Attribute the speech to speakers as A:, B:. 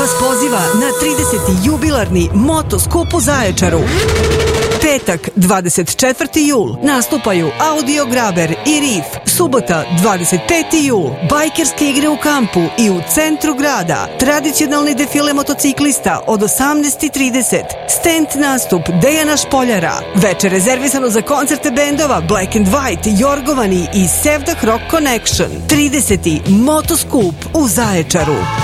A: vas poziva na 30. jubilarni Motoskup u Zaječaru. Petak, 24. jul, nastupaju Audio Graber i Riff. Subota, 25. jul, bajkerske igre u kampu i u centru grada. Tradicionalni defile motociklista od 18:30. Stand nastup Dejana Špoljara. Večer rezervisano za koncerte bendova Black and White, Jorgovani i Sevdah Rock Connection. 30. Motoskup u Zaječaru.